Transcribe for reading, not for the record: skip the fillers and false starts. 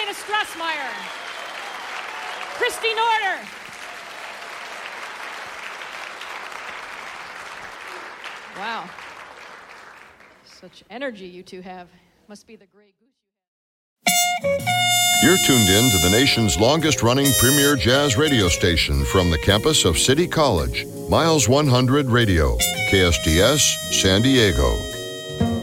Dana Strassmeyer. Christy Norder. Wow. Such energy you two have. Must be the Grey Goose. You're tuned in to the nation's longest-running premier jazz radio station from the campus of City College, Miles 100 Radio, KSDS, San Diego.